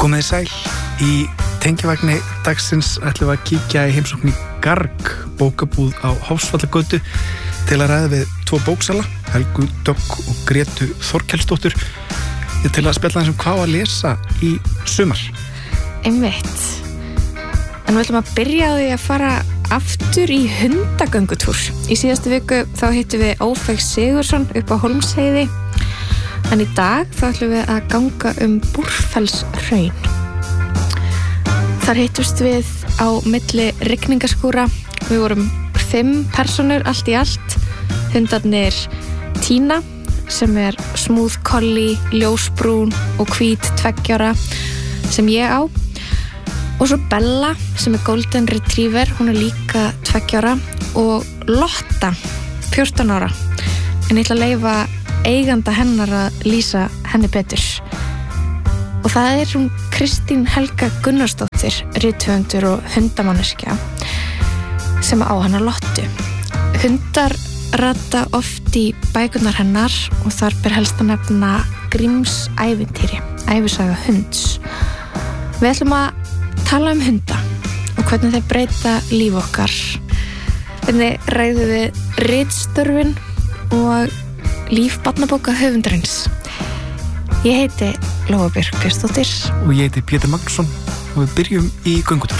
Komið sæl, í tengivagni dagsins ætlum við að kíkja í heimsókn í Garg, bókabúð á Hofsvallagötu, til að ræða við 2 bóksala, Helgu Dögg og Grétu Þorkelsdóttur, til að spjalla þessum hvað að lesa í sumar. Einmitt. En við ætlum að byrja á því að fara aftur í hundagöngutúr. Í síðastu viku þá hittum við Ófeig Sigurðsson upp á Hólmsheiði, en í dag þá ætlum við að ganga Búrfellshraun. Þar hittumst við á milli rigningaskúra. Við vorum 5 personur allt í allt. Hundarnir Tína, sem smooth collie, ljósbrún og hvít 2 ára, sem ég á. Og svo Bella, sem golden retriever, hún líka 2 ára. Og Lotta, 14 ára. En ég ætla að leyfa eiganda hennar að lýsa henni betur. Og það hún Kristín Helga Gunnarsdóttir, rithöfundur og hundamanneskja, sem á hana Lottu. Hundar rata oft í bækurnar hennar og þar ber helst að nefna Gríms ævintýri, ævisaga hunds. Við ætlum að tala hunda og hvernig þeir breyta líf okkar. Hvernig ræðum við ritstörfin og líf barnabóka höfundarins. Ég heiti Lóa Björk Björnsdóttir. Og ég heiti Pétur Magnússon og við byrjum í göngutúr.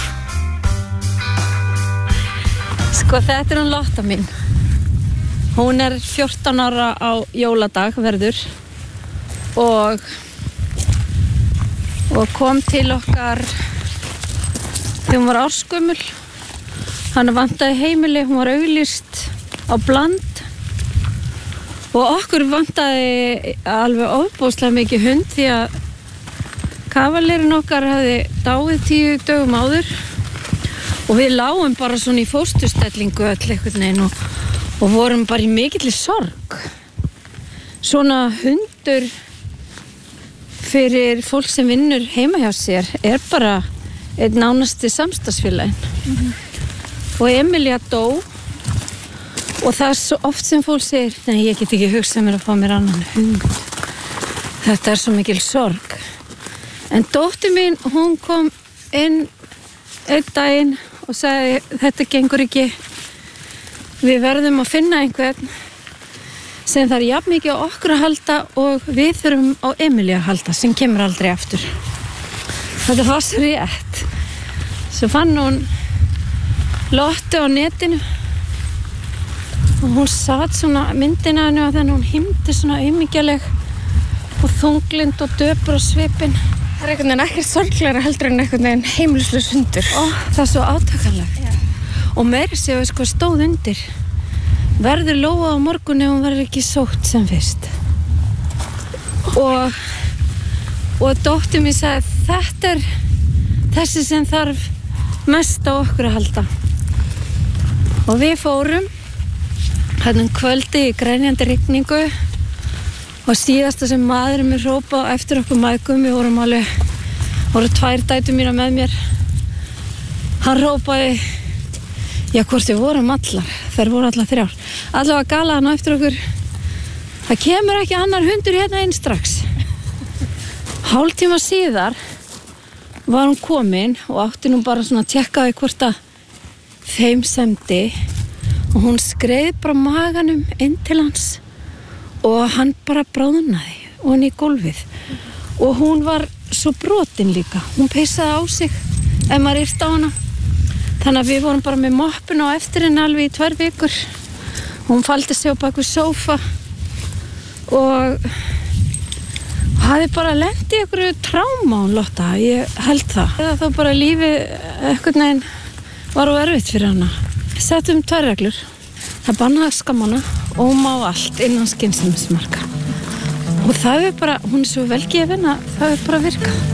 Sko, þetta hún Lotta mín. Hún 14 ára á jóladag verður og kom til okkar þegar hún var ársgömmul. Hann vantaði heimili, hún var auglýst á Bland. Og okkur vantaði alveg ofboðslega mikið hund því að kavalerinn okkar hafði dáið 10 dögum áður og við lágum bara svona í fósturstellingu öll einhvern veginn og vorum bara í mikilli sorg. Svona hundur fyrir fólk sem vinnur heima hjá sér bara einn nánasti samstagsfélaginn. Og Emilía dó. Og það svo oft sem fólk segir, nei, ég get ekki hugsað mér að fá mér annan hund. Þetta svo mikil sorg. En dóttir mín, hún kom inn einn daginn og sagði, þetta gengur ekki. Við verðum að finna einhvern sem þarf jafn mikið á okkur að halda og við þurfum á Emilíu að halda, sem kemur aldrei aftur. Þetta var svo rétt. Svo fann hún Lottu á netinu. Og hún satt svona myndina henni og þannig hún himdi svona aumingjaleg og þunglind og döpur á svipinn. Það einhvern veginn ekkert sorglegra heldur en einhvern veginn heimilislaus hundur. Það svo átakanlegt. Yeah. Og meiri séu sko stóð undir. Verður Lóa á morgun ef hún verður ekki sótt sem fyrst. Og dóttir mín sagði, þetta þessi sem þarf mest á okkur að halda. Og við fórum kvöldi í grænjandi rigningu og síðasta sem maðurinn mér hrópa eftir okkur mæðgum, við voru 2 dætur mína með mér. Hann hrópaði, já hvort við vorum allar, þær voru allar 3. Allavega gala hann á eftir okkur, það kemur ekki annar hundur hérna inn strax. Hálftíma síðar var hún komin og átti nú bara svona að tékkaði hvort að þeim semdi. Og hún skreið bara maganum inn til hans og hann bara bráðnaði og hann í gólfið. Og hún var svo brotin líka. Hún peisaði á sig ef maður yrti á hana. Þannig að við vorum bara með moppuna á eftir henni alveg í 2 vikur. Hún faldi sig á bak við sófa og hafði bara lent í einhverju tráma hún Lotta. Ég held það. Eða þá bara lífið einhvern veginn var erfitt fyrir hana. Settum 2 reglur. Það bannaði að skamma hana og hún má allt innan skynsemismarka. Og það bara, hún svo vel gefin að það bara virkað.